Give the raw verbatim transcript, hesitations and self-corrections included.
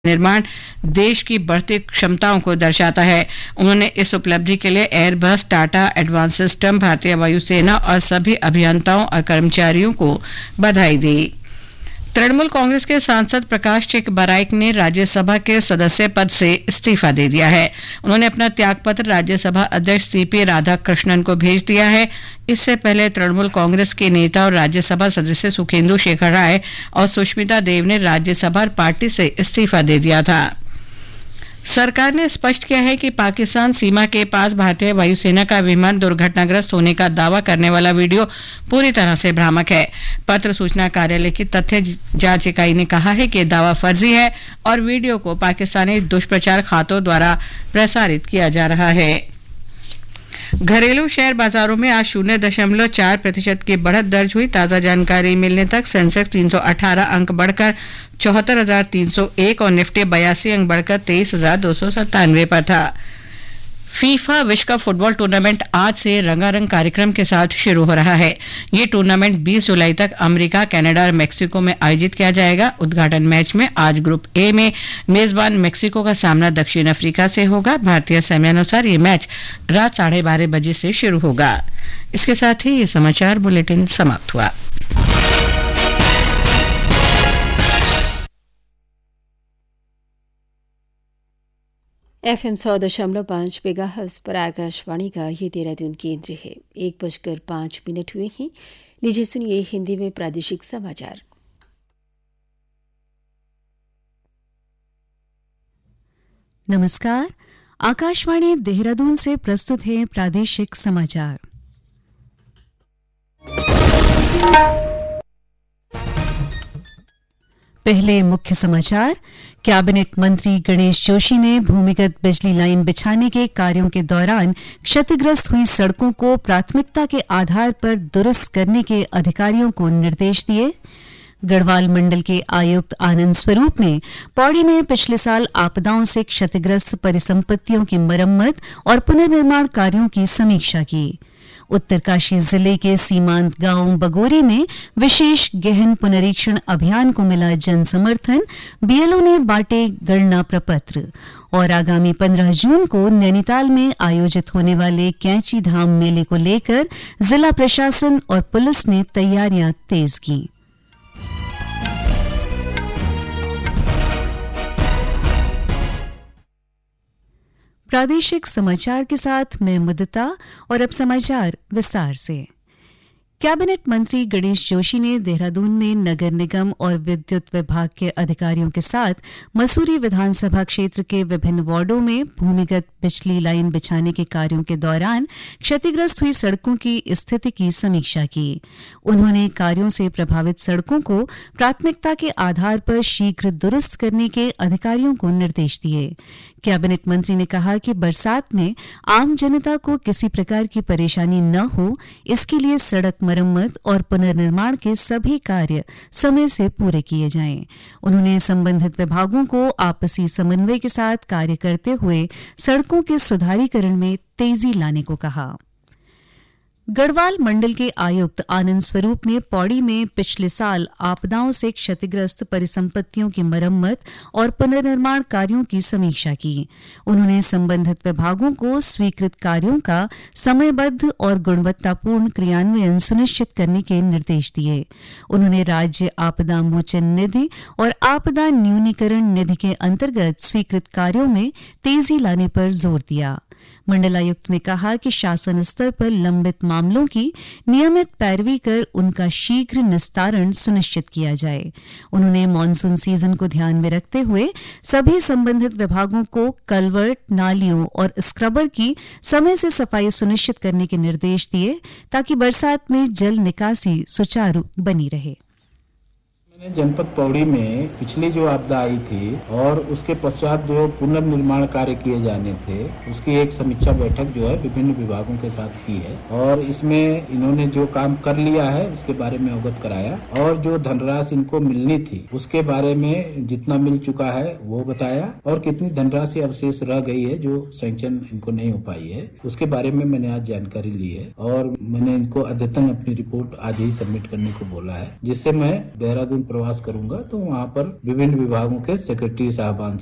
निर्माण देश की बढ़ती क्षमताओं को दर्शाता है। उन्होंने इस उपलब्धि के लिए एयरबस, टाटा एडवांस सिस्टम, भारतीय वायुसेना और सभी अभियंताओं और कर्मचारियों को बधाई दी। तृणमूल कांग्रेस के सांसद प्रकाश चिक बराइक ने राज्यसभा के सदस्य पद से इस्तीफा दे दिया है। उन्होंने अपना त्यागपत्र राज्यसभा अध्यक्ष सीपी राधाकृष्णन को भेज दिया है। इससे पहले तृणमूल कांग्रेस के नेता और राज्यसभा सदस्य सुखेंदु शेखर राय और सुष्मिता देव ने राज्यसभा और पार्टी से इस्तीफा दे दिया था। सरकार ने स्पष्ट किया है कि पाकिस्तान सीमा के पास भारतीय वायुसेना का विमान दुर्घटनाग्रस्त होने का दावा करने वाला वीडियो पूरी तरह से भ्रामक है। पत्र सूचना कार्यालय की तथ्य जांच इकाई ने कहा है कि दावा फर्जी है और वीडियो को पाकिस्तानी दुष्प्रचार खातों द्वारा प्रसारित किया जा रहा है। घरेलू शेयर बाजारों में आज शून्य दशमलव चार प्रतिशत की बढ़त दर्ज हुई। ताजा जानकारी मिलने तक सेंसेक्स तीन सौ अठारह अंक बढ़कर चौहत्तर हजार तीन सौ एक और निफ्टी बयासी अंक बढ़कर तेईस हजार दो सौ सत्तानवे पर था। फीफा विश्व कप फुटबॉल टूर्नामेंट आज से रंगारंग कार्यक्रम के साथ शुरू हो रहा है। ये टूर्नामेंट बीस जुलाई तक अमेरिका, कनाडा और मेक्सिको में आयोजित किया जाएगा। उद्घाटन मैच में आज ग्रुप ए में मेजबान मेक्सिको का सामना दक्षिण अफ्रीका से होगा। भारतीय समयानुसार ये मैच रात साढ़े बारह बजे से शुरू होगा। इसके साथ ही ये समाचार बुलेटिन समाप्त हुआ। एफ एम सौ दशमलव पाँच मेगाहर्ट्ज़ पर आकाशवाणी का ये देहरादून केंद्र है। एक बजकर पाँच मिनट हुए हैं। लीजिए सुनिए हिंदी में प्रादेशिक समाचार। नमस्कार, आकाशवाणी देहरादून से प्रस्तुत है प्रादेशिक समाचार। पहले मुख्य समाचार। कैबिनेट मंत्री गणेश जोशी ने भूमिगत बिजली लाइन बिछाने के कार्यों के दौरान क्षतिग्रस्त हुई सड़कों को प्राथमिकता के आधार पर दुरुस्त करने के अधिकारियों को निर्देश दिए। गढ़वाल मंडल के आयुक्त आनंद स्वरूप ने पौड़ी में पिछले साल आपदाओं से क्षतिग्रस्त परिसंपत्तियों की मरम्मत और पुनर्निर्माण कार्यों की समीक्षा की। उत्तरकाशी जिले के सीमांत गांव बगोरी में विशेष गहन पुनरीक्षण अभियान को मिला जन समर्थन। बीएलओ ने बांटे गणना प्रपत्र। और आगामी पंद्रह जून को नैनीताल में आयोजित होने वाले कैंची धाम मेले को लेकर जिला प्रशासन और पुलिस ने तैयारियां तेज की। प्रादेशिक समाचार के साथ मैं मुदिता और अब समाचार विस्तार से। कैबिनेट मंत्री गणेश जोशी ने देहरादून में नगर निगम और विद्युत विभाग के अधिकारियों के साथ मसूरी विधानसभा क्षेत्र के विभिन्न वार्डों में भूमिगत बिजली लाइन बिछाने के कार्यों के दौरान क्षतिग्रस्त हुई सड़कों की स्थिति की समीक्षा की। उन्होंने कार्यों से प्रभावित सड़कों को प्राथमिकता के आधार पर शीघ्र दुरुस्त करने के अधिकारियों को निर्देश दिए। कैबिनेट मंत्री ने कहा कि बरसात में आम जनता को किसी प्रकार की परेशानी न हो, इसके लिए सड़क मरम्मत और पुनर्निर्माण के सभी कार्य समय से पूरे किए जाएं। उन्होंने संबंधित विभागों को आपसी समन्वय के साथ कार्य करते हुए सड़कों के सुधारीकरण में तेजी लाने को कहा। गढ़वाल मंडल के आयुक्त आनंद स्वरूप ने पौड़ी में पिछले साल आपदाओं से क्षतिग्रस्त परिसंपत्तियों की मरम्मत और पुनर्निर्माण कार्यों की समीक्षा की। उन्होंने संबंधित विभागों को स्वीकृत कार्यों का समयबद्ध और गुणवत्तापूर्ण क्रियान्वयन सुनिश्चित करने के निर्देश दिए। उन्होंने राज्य आपदा मोचन निधि और आपदा न्यूनीकरण निधि के अंतर्गत स्वीकृत कार्यों में तेजी लाने पर जोर दिया। मंडलायुक्त ने कहा कि शासन स्तर पर लंबित मामलों की नियमित पैरवी कर उनका शीघ्र निस्तारण सुनिश्चित किया जाए। उन्होंने मानसून सीजन को ध्यान में रखते हुए सभी संबंधित विभागों को कलवर्ट, नालियों और स्क्रबर की समय से सफाई सुनिश्चित करने के निर्देश दिए ताकि बरसात में जल निकासी सुचारू बनी रहे। जनपद पौड़ी में पिछली जो आपदा आई थी और उसके पश्चात जो पुनर्निर्माण कार्य किए जाने थे, उसकी एक समीक्षा बैठक जो है विभिन्न विभागों के साथ की है और इसमें इन्होंने जो काम कर लिया है उसके बारे में अवगत कराया और जो धनराशि इनको मिलनी थी उसके बारे में जितना मिल चुका है वो बताया और कितनी धनराशि अवशेष रह गई है जो सैंक्शन इनको नहीं हो पाई है उसके बारे में मैंने आज जानकारी ली है और मैंने इनको अद्यतन अपनी रिपोर्ट आज ही सबमिट करने को बोला है, जिससे मैं देहरादून प्रवास करूंगा तो वहाँ पर विभिन्न विभागों के सेक्रेटरी साहबान